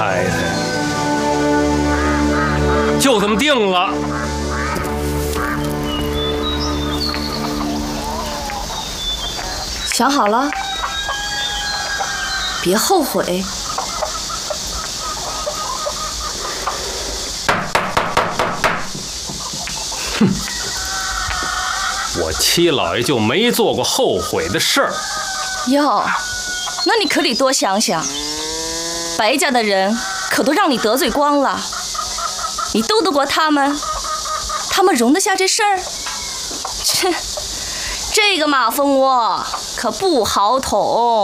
太太，就这么定了。 想好了，别后悔。 哼，我七老爷就没做过后悔的事儿。 哟，那你可得多想想，白家的人可都让你得罪光了，你斗得过他们？他们容得下这事儿？切，这个马蜂窝可不好捅。